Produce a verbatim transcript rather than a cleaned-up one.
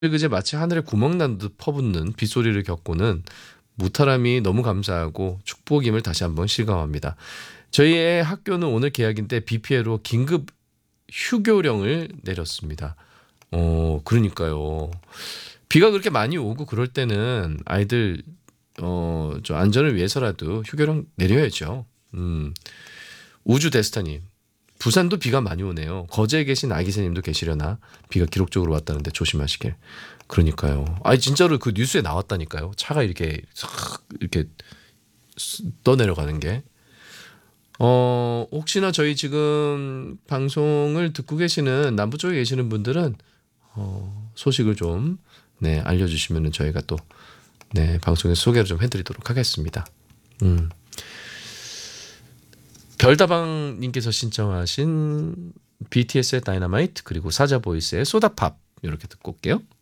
그제 마치 하늘에 구멍 난 듯 퍼붓는 빗소리를 겪고는 무탈함이 너무 감사하고 축복임을 다시 한번 실감합니다. 저희의 학교는 오늘 개학인데 비 피해로 긴급 휴교령을 내렸습니다. 어, 그러니까요. 비가 그렇게 많이 오고 그럴 때는 아이들 어, 좀 안전을 위해서라도 휴교령 내려야죠. 음. 우주 데스타님. 부산도 비가 많이 오네요. 거제에 계신 아기새님도 계시려나 비가 기록적으로 왔다는데 조심하시길. 그러니까요. 아니 진짜로 그 뉴스에 나왔다니까요. 차가 이렇게 싹 이렇게 떠내려가는 게. 어 혹시나 저희 지금 방송을 듣고 계시는 남부 쪽에 계시는 분들은 어, 소식을 좀 네, 알려주시면은 저희가 또 네, 방송에서 소개를 좀 해드리도록 하겠습니다. 음. 별다방님께서 신청하신 비티에스의 다이너마이트 그리고 사자보이스의 소다팝 이렇게 듣고 올게요.